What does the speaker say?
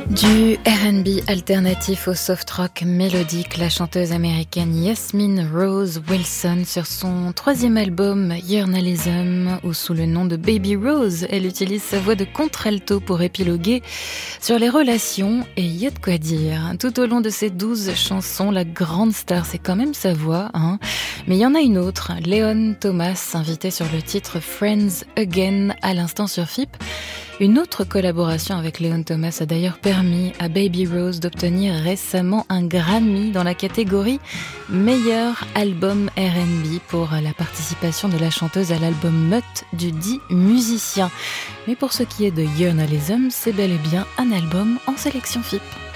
Du R&B alternatif au soft rock mélodique, la chanteuse américaine Yasmine Rose Wilson sur son 3e album Journalism, ou sous le nom de Baby Rose, elle utilise sa voix de contralto pour épiloguer sur les relations, et y a de quoi dire. Tout au long de ses 12 chansons, la grande star, c'est quand même sa voix, hein. Mais il y en a une autre, Leon Thomas, invité sur le titre Friends Again à l'instant sur FIP. Une autre collaboration avec Leon Thomas a d'ailleurs permis à Baby Rose d'obtenir récemment un Grammy dans la catégorie Meilleur album R&B pour la participation de la chanteuse à l'album Mutt du dit musicien. Mais pour ce qui est de Journalism, c'est bel et bien un album en sélection FIP.